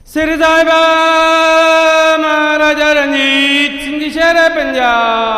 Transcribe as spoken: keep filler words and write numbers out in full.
Sri Sai Baba Maharaja Ranjit Singh Ji Shere Punjab